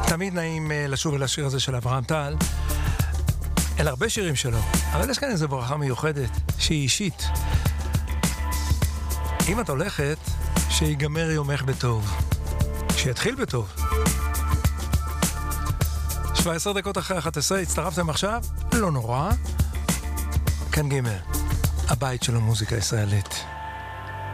תמיד נעים לשוב אל השיר הזה של אברהם טל, אל הרבה שירים שלו, אבל יש כאן איזו ברכה מיוחדת שהיא אישית. אם את הולכת, שיגמר יומך בטוב, שיתחיל בטוב. 17 דקות אחרי 11, הצטרפתם עכשיו? לא נורא. כאן ג' הבית של המוזיקה הישראלית.